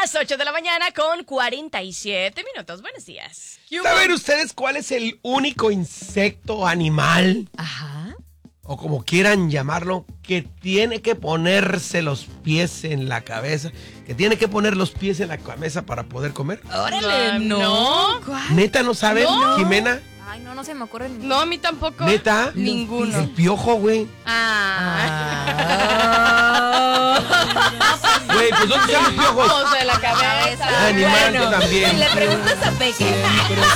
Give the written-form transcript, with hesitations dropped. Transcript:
las 8 de la mañana con 47 minutos. Buenos días. ¿Saben ustedes cuál es el único insecto o animal, Ajá. o como quieran llamarlo, que tiene que ponerse los pies en la cabeza? Que tiene que poner los pies en la cabeza para poder comer. Órale, no. ¿Cuál? ¿Neta no saben, No. Jimena? Ay, no se me ocurre ni. No, a mí tampoco. ¿Neta? Ninguno. El piojo, güey. Güey, pues ¿dónde están los piojos? Vamos de la cabeza. Animal, Bueno, tú también. si le preguntas a Peque.